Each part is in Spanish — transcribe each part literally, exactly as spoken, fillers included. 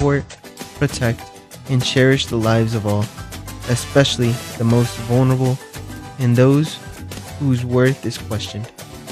support, protect, and cherish the lives of all, especially the most vulnerable and those whose worth is questioned.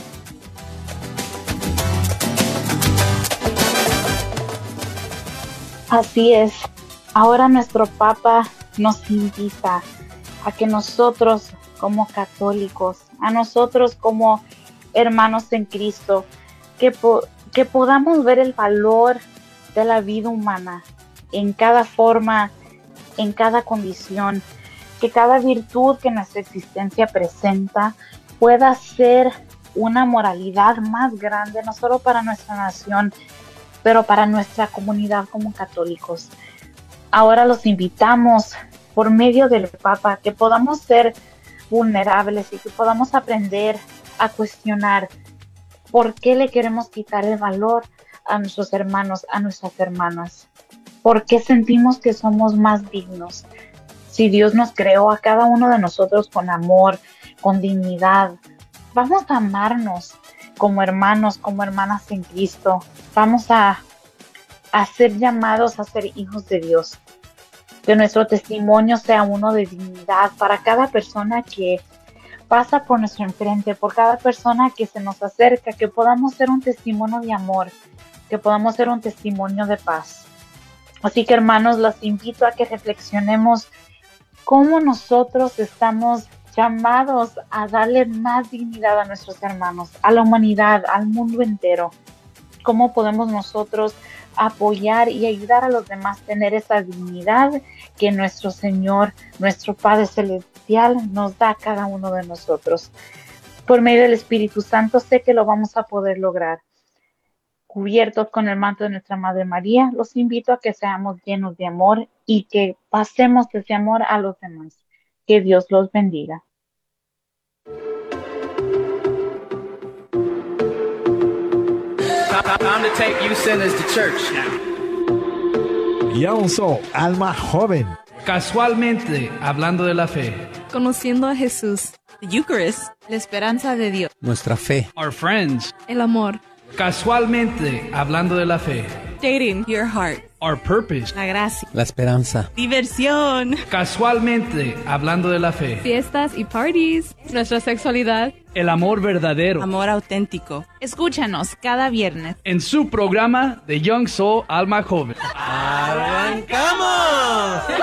Así es. Ahora nuestro Papa nos invita a que nosotros como católicos, a nosotros como hermanos en Cristo, que, po- que podamos ver el valor de la vida humana en cada forma, en cada condición, que cada virtud que nuestra existencia presenta pueda ser una moralidad más grande, no solo para nuestra nación, pero para nuestra comunidad como católicos. Ahora los invitamos por medio del Papa que podamos ser vulnerables y que podamos aprender a cuestionar por qué le queremos quitar el valor a nuestros hermanos, a nuestras hermanas. ¿Por qué sentimos que somos más dignos? Si Dios nos creó a cada uno de nosotros con amor, con dignidad, vamos a amarnos como hermanos, como hermanas en Cristo. Vamos a, a ser llamados a ser hijos de Dios. Que nuestro testimonio sea uno de dignidad para cada persona que pasa por nuestro enfrente, por cada persona que se nos acerca, que podamos ser un testimonio de amor, que podamos ser un testimonio de paz. Así que, hermanos, los invito a que reflexionemos cómo nosotros estamos llamados a darle más dignidad a nuestros hermanos, a la humanidad, al mundo entero. Cómo podemos nosotros apoyar y ayudar a los demás a tener esa dignidad que nuestro Señor, nuestro Padre Celestial nos da a cada uno de nosotros. Por medio del Espíritu Santo sé que lo vamos a poder lograr. Cubiertos con el manto de nuestra Madre María, los invito a que seamos llenos de amor y que pasemos ese amor a los demás. Que Dios los bendiga. Time to take you sinners to church now. Y aún son alma joven. Casualmente, hablando de la fe. Conociendo a Jesús. The Eucharist. La esperanza de Dios. Nuestra fe. Our friends. El amor. Casualmente, hablando de la fe. Dating. Your heart. Our purpose. La gracia. La esperanza. Diversión. Casualmente, hablando de la fe. Fiestas y parties. Nuestra sexualidad. El amor verdadero. Amor auténtico. Escúchanos cada viernes En su programa de Young Soul Alma Joven. ¡Arrancamos!